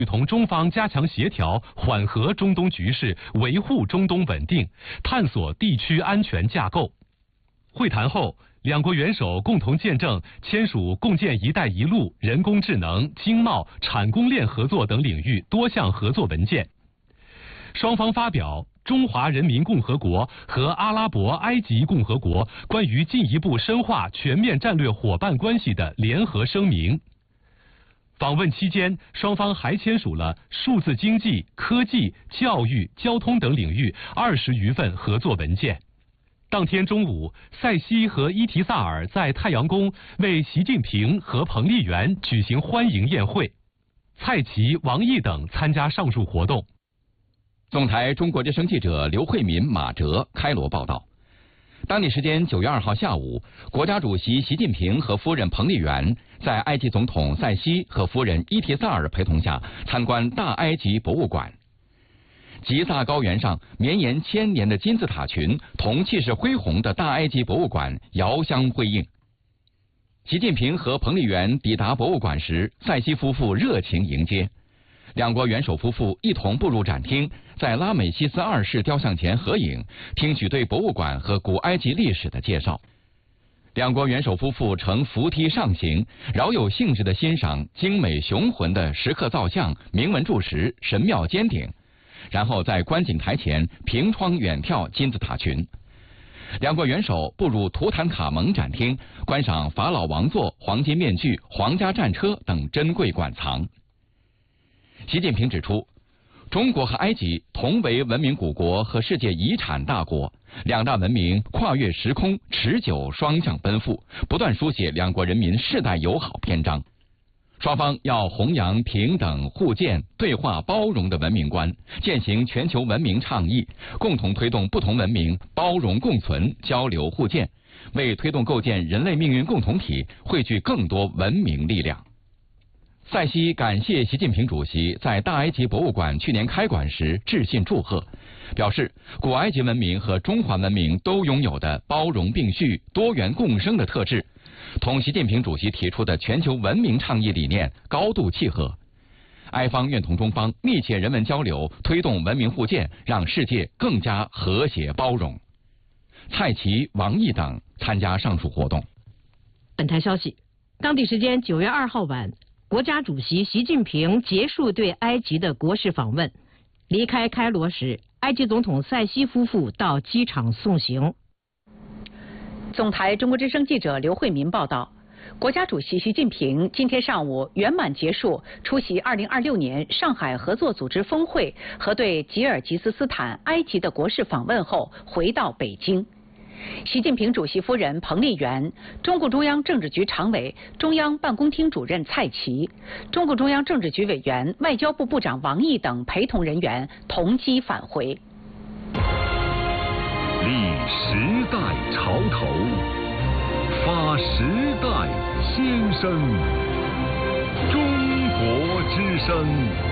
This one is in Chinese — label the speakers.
Speaker 1: 同中方加强协调，缓和中东局势，维护中东稳定，探索地区安全架构。会谈后，两国元首共同见证签署共建“一带一路”人工智能、经贸、产供链合作等领域多项合作文件。双方发表中华人民共和国和阿拉伯埃及共和国关于进一步深化全面战略伙伴关系的联合声明。访问期间，双方还签署了数字经济、科技、教育、交通等领域20余份合作文件。当天中午，塞西和伊提萨尔在太阳宫为习近平和彭丽媛举行欢迎宴会，蔡奇、王毅等参加上述活动。
Speaker 2: 总台中国之声记者刘慧民、马哲开罗报道。当地时间9月2号下午，国家主席习近平和夫人彭丽媛在埃及总统塞西和夫人伊提萨尔陪同下参观大埃及博物馆。吉萨高原上绵延1000年的金字塔群同气势恢宏的大埃及博物馆遥相辉映。习近平和彭丽媛抵达博物馆时，塞西夫妇热情迎接。两国元首夫妇一同步入展厅，在拉美西斯2世雕像前合影，听取对博物馆和古埃及历史的介绍。两国元首夫妇乘扶梯上行，饶有兴致地欣赏精美雄浑的石刻造像、铭文柱石、神庙尖顶，然后在观景台前凭窗远眺金字塔群。两国元首步入图坦卡蒙展厅，观赏法老王座、黄金面具、皇家战车等珍贵馆藏。习近平指出，中国和埃及同为文明古国和世界遗产大国，两大文明跨越时空，持久双向奔赴，不断书写两国人民世代友好篇章。双方要弘扬平等、互鉴、对话、包容的文明观，践行全球文明倡议，共同推动不同文明包容共存、交流互鉴，为推动构建人类命运共同体汇聚更多文明力量。塞西感谢习近平主席在大埃及博物馆去年开馆时致信祝贺，表示古埃及文明和中华文明都拥有的包容并蓄、多元共生的特质，同习近平主席提出的全球文明倡议理念高度契合。埃方愿同中方密切人文交流，推动文明互鉴，让世界更加和谐包容。蔡奇、王毅等参加上述活动。
Speaker 3: 本台消息，当地时间9月2号晚，国家主席习近平结束对埃及的国事访问，离开开罗时，埃及总统塞西夫妇到机场送行。
Speaker 4: 总台中国之声记者刘慧民报道，国家主席习近平今天上午圆满结束出席2026年上海合作组织峰会和对吉尔吉斯斯坦、埃及的国事访问后，回到北京。习近平主席夫人彭丽媛、中共中央政治局常委、中央办公厅主任蔡奇、中共中央政治局委员、外交部部长王毅等陪同人员同机返回。
Speaker 5: 立时代潮头，发时代先声。中国之声。